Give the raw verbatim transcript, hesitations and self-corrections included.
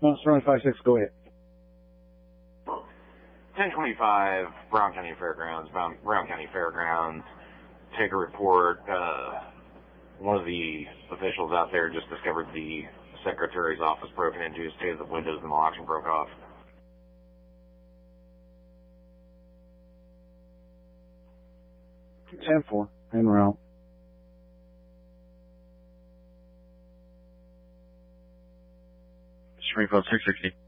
Monster Run five six, go ahead. ten twenty-five, Brown County Fairgrounds, Brown, Brown County Fairgrounds. Take a report. Uh, one of the officials out there just discovered the secretary's office broken into, stated the windows and the locks broke off. ten four, en route. Springfield six sixty.